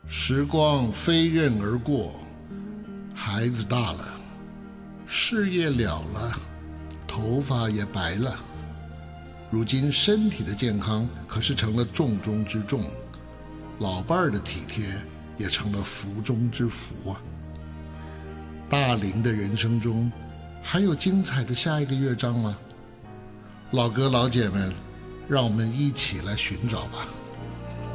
时光飞刃而过，孩子大了，事业了了，头发也白了。如今身体的健康可是成了重中之重，老伴儿的体贴也成了福中之福啊。大龄的人生中，还有精彩的下一个乐章吗？老哥老姐们，让我们一起来寻找吧。